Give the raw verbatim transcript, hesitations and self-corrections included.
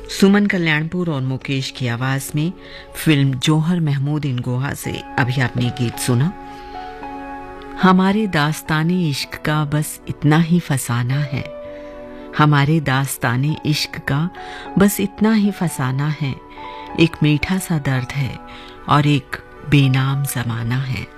सुमन कल्याणपुर और मुकेश की आवाज में फिल्म जौहर महमूद इनगोहा से अभी आपने गीत सुना। हमारे दास्ताने इश्क का बस इतना ही फसाना है, हमारे दास्ताने इश्क का बस इतना ही फसाना है। एक मीठा सा दर्द है और एक बेनाम जमाना है।